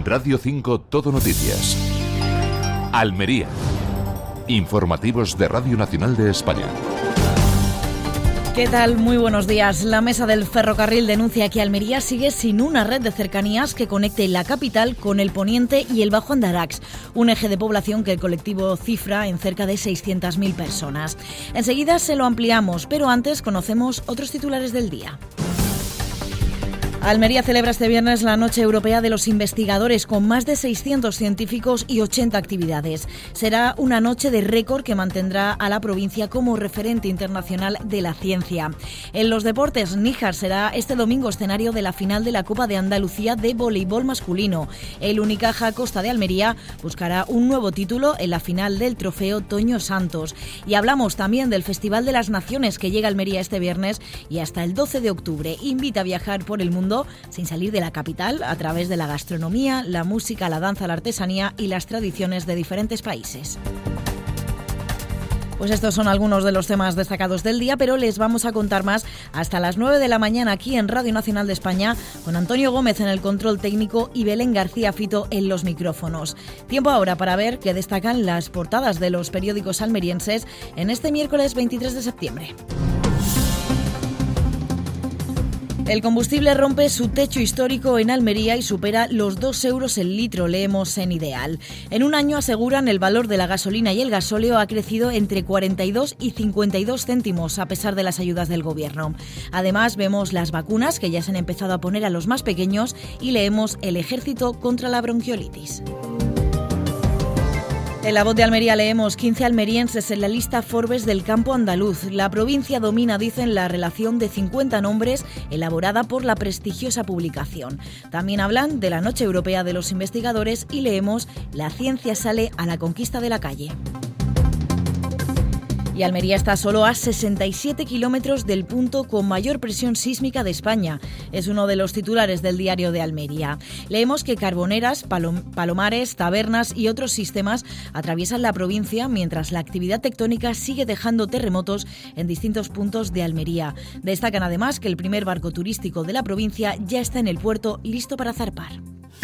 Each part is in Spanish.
Radio 5 Todo Noticias. Almería. Informativos de Radio Nacional de España. ¿Qué tal? Muy buenos días. La Mesa del Ferrocarril denuncia que Almería sigue sin una red de cercanías que conecte la capital con el Poniente y el Bajo Andarax, un eje de población que el colectivo cifra en cerca de 600.000 personas. Enseguida se lo ampliamos, pero antes conocemos otros titulares del día. Almería celebra este viernes la Noche Europea de los Investigadores con más de 600 científicos y 80 actividades. Será una noche de récord que mantendrá a la provincia como referente internacional de la ciencia. En los deportes, Níjar será este domingo escenario de la final de la Copa de Andalucía de voleibol masculino. El Unicaja Costa de Almería buscará un nuevo título en la final del Trofeo Toño Santos. Y hablamos también del Festival de las Naciones que llega a Almería este viernes y hasta el 12 de octubre. Invita a viajar por el mundo sin salir de la capital a través de la gastronomía, la música, la danza, la artesanía y las tradiciones de diferentes países. Pues estos son algunos de los temas destacados del día, pero les vamos a contar más hasta las 9 de la mañana aquí en Radio Nacional de España, con Antonio Gómez en el control técnico y Belén García Fito en los micrófonos. Tiempo ahora para ver qué destacan las portadas de los periódicos almerienses en este miércoles 23 de septiembre. El combustible rompe su techo histórico en Almería y supera los 2 euros el litro, leemos en Ideal. En un año, aseguran, el valor de la gasolina y el gasóleo ha crecido entre 42 y 52 céntimos a pesar de las ayudas del gobierno. Además, vemos las vacunas que ya se han empezado a poner a los más pequeños y leemos el ejército contra la bronquiolitis. En La Voz de Almería leemos 15 almerienses en la lista Forbes del campo andaluz. La provincia domina, dicen, la relación de 50 nombres elaborada por la prestigiosa publicación. También hablan de la Noche Europea de los Investigadores y leemos La ciencia sale a la conquista de la calle. Y Almería está solo a 67 kilómetros del punto con mayor presión sísmica de España. Es uno de los titulares del Diario de Almería. Leemos que carboneras, palomares, tabernas y otros sistemas atraviesan la provincia mientras la actividad tectónica sigue dejando terremotos en distintos puntos de Almería. Destacan además que el primer barco turístico de la provincia ya está en el puerto listo para zarpar.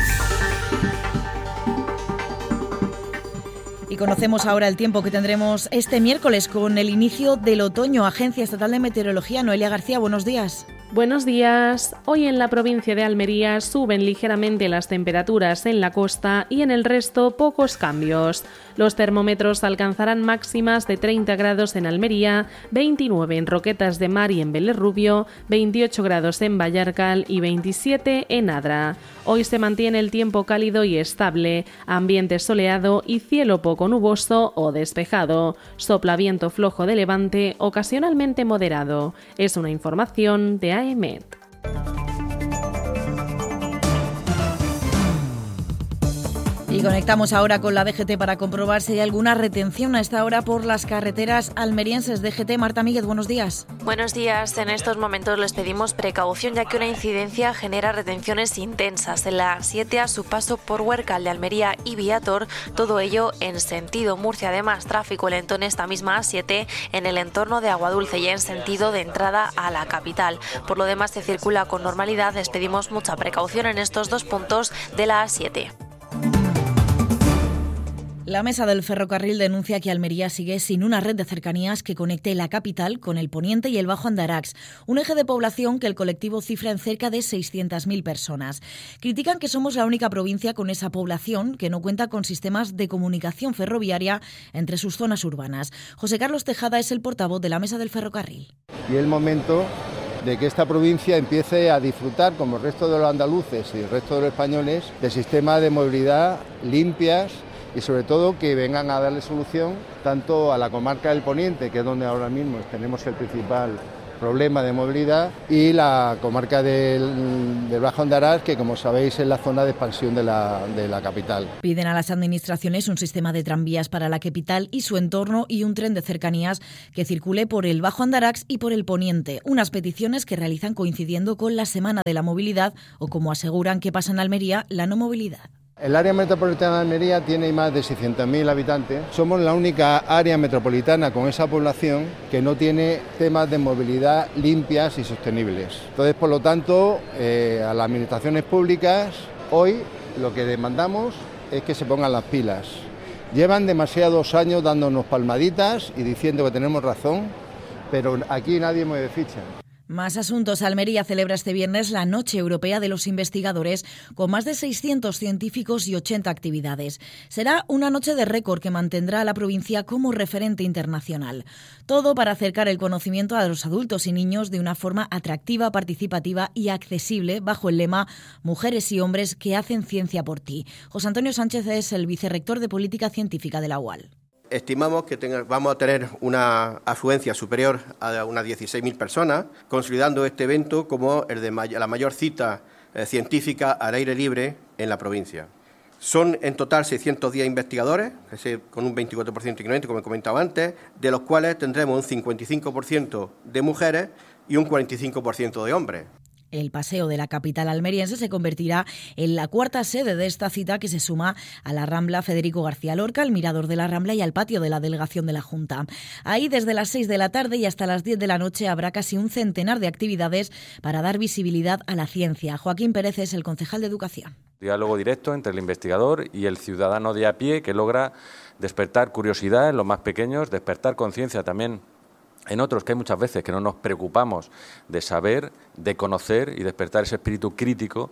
Y conocemos ahora el tiempo que tendremos este miércoles con el inicio del otoño. Agencia Estatal de Meteorología, Noelia García, buenos días. Buenos días. Hoy en la provincia de Almería suben ligeramente las temperaturas en la costa y en el resto pocos cambios. Los termómetros alcanzarán máximas de 30 grados en Almería, 29 en Roquetas de Mar y en Vélez Rubio, 28 grados en Vallarcal y 27 en Adra. Hoy se mantiene el tiempo cálido y estable, ambiente soleado y cielo poco nuboso o despejado. Sopla viento flojo de levante, ocasionalmente moderado. Es una información de AEMET. Y conectamos ahora con la DGT para comprobar si hay alguna retención a esta hora por las carreteras almerienses. DGT, Marta Míguez, buenos días. Buenos días. En estos momentos les pedimos precaución ya que una incidencia genera retenciones intensas en la A7 a su paso por Huércal de Almería y Viator, todo ello en sentido Murcia. Además, tráfico lento en esta misma A7 en el entorno de Aguadulce y en sentido de entrada a la capital. Por lo demás, se circula con normalidad. Les pedimos mucha precaución en estos dos puntos de la A7. La Mesa del Ferrocarril denuncia que Almería sigue sin una red de cercanías que conecte la capital con el Poniente y el Bajo Andarax, un eje de población que el colectivo cifra en cerca de 600.000 personas. Critican que somos la única provincia con esa población que no cuenta con sistemas de comunicación ferroviaria entre sus zonas urbanas. José Carlos Tejada es el portavoz de la Mesa del Ferrocarril. Y el momento de que esta provincia empiece a disfrutar, como el resto de los andaluces y el resto de los españoles, de sistemas de movilidad limpias, y sobre todo que vengan a darle solución tanto a la comarca del Poniente, que es donde ahora mismo tenemos el principal problema de movilidad, y la comarca del Bajo Andarax, que como sabéis es la zona de expansión de la capital. Piden a las administraciones un sistema de tranvías para la capital y su entorno y un tren de cercanías que circule por el Bajo Andarax y por el Poniente, unas peticiones que realizan coincidiendo con la Semana de la Movilidad o, como aseguran que pasa en Almería, la no movilidad. El área metropolitana de Almería tiene más de 600.000 habitantes. Somos la única área metropolitana con esa población que no tiene temas de movilidad limpias y sostenibles. Entonces, por lo tanto, a las administraciones públicas Hoy lo que demandamos es que se pongan las pilas. Llevan demasiados años dándonos palmaditas y diciendo que tenemos razón, pero aquí nadie mueve ficha. Más asuntos. Almería celebra este viernes la Noche Europea de los Investigadores con más de 600 científicos y 80 actividades. Será una noche de récord que mantendrá a la provincia como referente internacional. Todo para acercar el conocimiento a los adultos y niños de una forma atractiva, participativa y accesible bajo el lema Mujeres y hombres que hacen ciencia por ti. José Antonio Sánchez es el vicerrector de Política Científica de la UAL. Estimamos que vamos a tener una afluencia superior a unas 16.000 personas, consolidando este evento como la mayor cita científica al aire libre en la provincia. Son en total 610 investigadores, con un 24% incremento, como he comentado antes, de los cuales tendremos un 55% de mujeres y un 45% de hombres. El paseo de la capital almeriense se convertirá en la cuarta sede de esta cita, que se suma a la Rambla Federico García Lorca, al Mirador de la Rambla y al patio de la delegación de la Junta. Ahí, desde las 6 de la tarde y hasta las 10 de la noche, habrá casi un centenar de actividades para dar visibilidad a la ciencia. Joaquín Pérez es el concejal de Educación. Diálogo directo entre el investigador y el ciudadano de a pie, que logra despertar curiosidad en los más pequeños, despertar conciencia también en otros, que hay muchas veces que no nos preocupamos de saber, de conocer y despertar ese espíritu crítico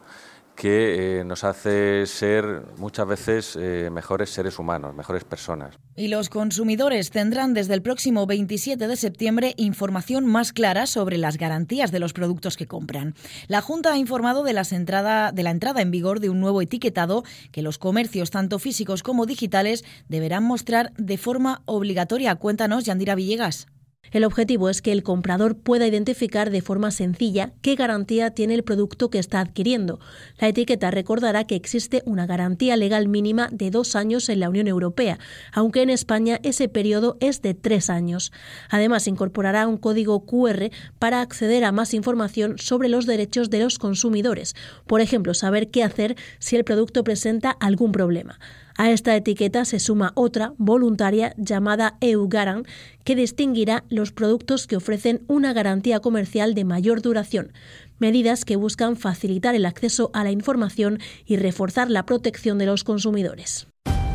que nos hace ser muchas veces mejores seres humanos, mejores personas. Y los consumidores tendrán desde el próximo 27 de septiembre información más clara sobre las garantías de los productos que compran. La Junta ha informado de la entrada en vigor de un nuevo etiquetado que los comercios, tanto físicos como digitales, deberán mostrar de forma obligatoria. Cuéntanos, Yandira Villegas. El objetivo es que el comprador pueda identificar de forma sencilla qué garantía tiene el producto que está adquiriendo. La etiqueta recordará que existe una garantía legal mínima de 2 años en la Unión Europea, aunque en España ese periodo es de 3 años. Además, incorporará un código QR para acceder a más información sobre los derechos de los consumidores. Por ejemplo, saber qué hacer si el producto presenta algún problema. A esta etiqueta se suma otra, voluntaria, llamada EU-Garant, que distinguirá los productos que ofrecen una garantía comercial de mayor duración, medidas que buscan facilitar el acceso a la información y reforzar la protección de los consumidores.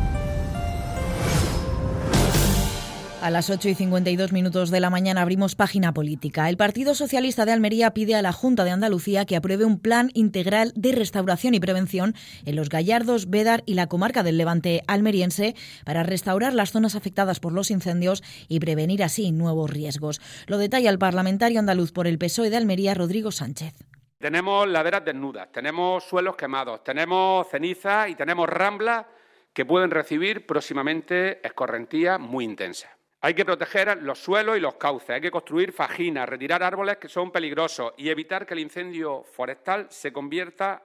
A las 8:52 de la mañana abrimos página política. El Partido Socialista de Almería pide a la Junta de Andalucía que apruebe un plan integral de restauración y prevención en Los Gallardos, Bédar y la comarca del Levante almeriense para restaurar las zonas afectadas por los incendios y prevenir así nuevos riesgos. Lo detalla el parlamentario andaluz por el PSOE de Almería, Rodrigo Sánchez. Tenemos laderas desnudas, tenemos suelos quemados, tenemos cenizas y tenemos ramblas que pueden recibir próximamente escorrentías muy intensas. Hay que proteger los suelos y los cauces, hay que construir fajinas, retirar árboles que son peligrosos y evitar que el incendio forestal se convierta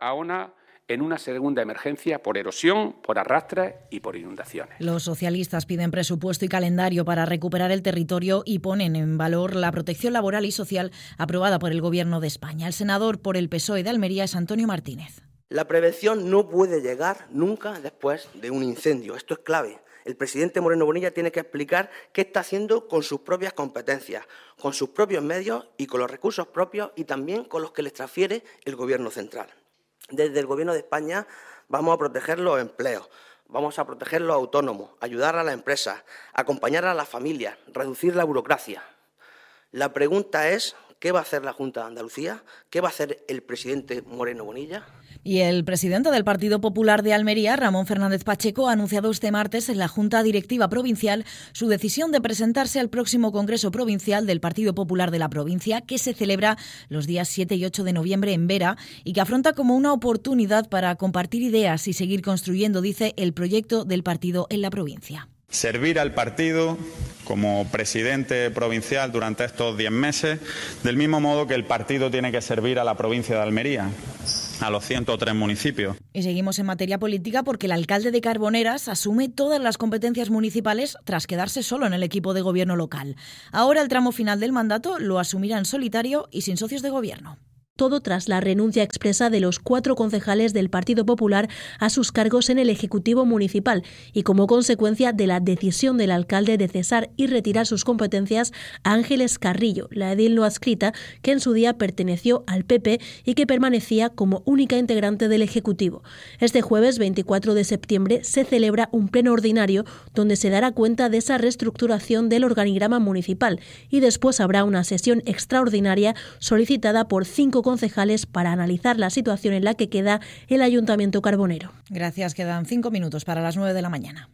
en una segunda emergencia por erosión, por arrastres y por inundaciones. Los socialistas piden presupuesto y calendario para recuperar el territorio y ponen en valor la protección laboral y social aprobada por el Gobierno de España. El senador por el PSOE de Almería es Antonio Martínez. La prevención no puede llegar nunca después de un incendio. Esto es clave. El presidente Moreno Bonilla tiene que explicar qué está haciendo con sus propias competencias, con sus propios medios y con los recursos propios y también con los que les transfiere el Gobierno central. Desde el Gobierno de España vamos a proteger los empleos, vamos a proteger los autónomos, ayudar a las empresas, acompañar a las familias, reducir la burocracia. La pregunta es, ¿qué va a hacer la Junta de Andalucía? ¿Qué va a hacer el presidente Moreno Bonilla? Y el presidente del Partido Popular de Almería, Ramón Fernández Pacheco, ha anunciado este martes en la Junta Directiva Provincial su decisión de presentarse al próximo Congreso Provincial del Partido Popular de la provincia, que se celebra los días 7 y 8 de noviembre en Vera y que afronta como una oportunidad para compartir ideas y seguir construyendo, dice, el proyecto del partido en la provincia. Servir al partido como presidente provincial durante estos 10 meses, del mismo modo que el partido tiene que servir a la provincia de Almería, a los 103 municipios. Y seguimos en materia política porque el alcalde de Carboneras asume todas las competencias municipales tras quedarse solo en el equipo de gobierno local. Ahora el tramo final del mandato lo asumirá en solitario y sin socios de gobierno. todo tras la renuncia expresa de los 4 concejales del Partido Popular a sus cargos en el Ejecutivo Municipal y como consecuencia de la decisión del alcalde de cesar y retirar sus competencias a Ángeles Carrillo, la edil no adscrita que en su día perteneció al PP y que permanecía como única integrante del Ejecutivo. Este jueves 24 de septiembre se celebra un pleno ordinario donde se dará cuenta de esa reestructuración del organigrama municipal y después habrá una sesión extraordinaria solicitada por 5 concejales para analizar la situación en la que queda el Ayuntamiento Carbonero. Gracias, quedan 5 minutos para las 9 de la mañana.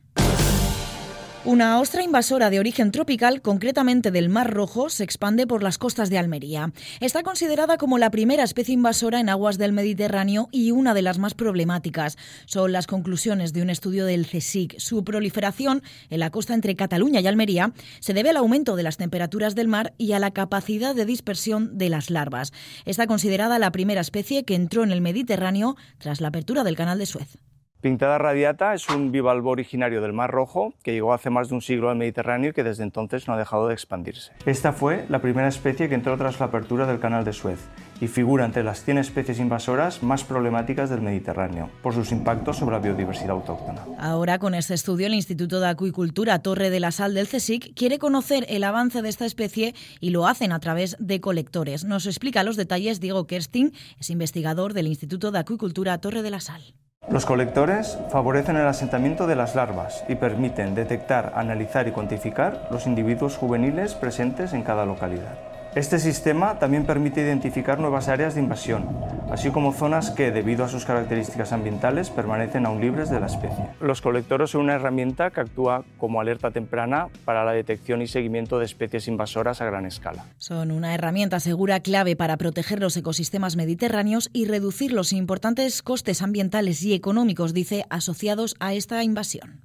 Una ostra invasora de origen tropical, concretamente del Mar Rojo, se expande por las costas de Almería. Está considerada como la primera especie invasora en aguas del Mediterráneo y una de las más problemáticas. Son las conclusiones de un estudio del CSIC. Su proliferación en la costa entre Cataluña y Almería se debe al aumento de las temperaturas del mar y a la capacidad de dispersión de las larvas. Está considerada la primera especie que entró en el Mediterráneo tras la apertura del Canal de Suez. Pinctada radiata es un bivalvo originario del Mar Rojo que llegó hace más de un siglo al Mediterráneo y que desde entonces no ha dejado de expandirse. Esta fue la primera especie que entró tras la apertura del Canal de Suez y figura entre las 100 especies invasoras más problemáticas del Mediterráneo por sus impactos sobre la biodiversidad autóctona. Ahora, con este estudio, el Instituto de Acuicultura Torre de la Sal del CSIC quiere conocer el avance de esta especie y lo hacen a través de colectores. Nos explica los detalles Diego Kersting, es investigador del Instituto de Acuicultura Torre de la Sal. Los colectores favorecen el asentamiento de las larvas y permiten detectar, analizar y cuantificar los individuos juveniles presentes en cada localidad. Este sistema también permite identificar nuevas áreas de invasión, así como zonas que, debido a sus características ambientales, permanecen aún libres de la especie. Los colectores son una herramienta que actúa como alerta temprana para la detección y seguimiento de especies invasoras a gran escala. Son una herramienta segura clave para proteger los ecosistemas mediterráneos y reducir los importantes costes ambientales y económicos, dice, asociados a esta invasión.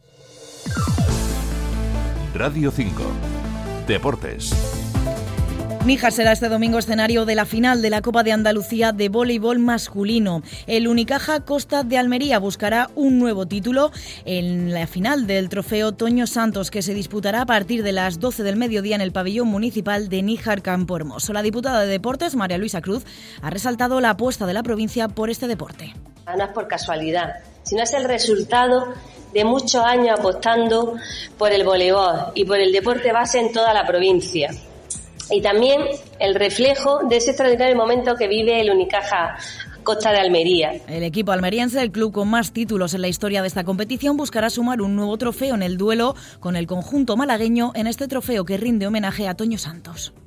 Radio 5. Deportes. Níjar será este domingo escenario de la final de la Copa de Andalucía de voleibol masculino. El Unicaja Costa de Almería buscará un nuevo título en la final del trofeo Toño Santos, que se disputará a partir de las 12 del mediodía en el pabellón municipal de Níjar Campo Hermoso. La diputada de Deportes, María Luisa Cruz, ha resaltado la apuesta de la provincia por este deporte. No es por casualidad, sino es el resultado de muchos años apostando por el voleibol y por el deporte base en toda la provincia. Y también el reflejo de ese extraordinario momento que vive el Unicaja Costa de Almería. El equipo almeriense, el club con más títulos en la historia de esta competición, buscará sumar un nuevo trofeo en el duelo con el conjunto malagueño en este trofeo que rinde homenaje a Toño Santos.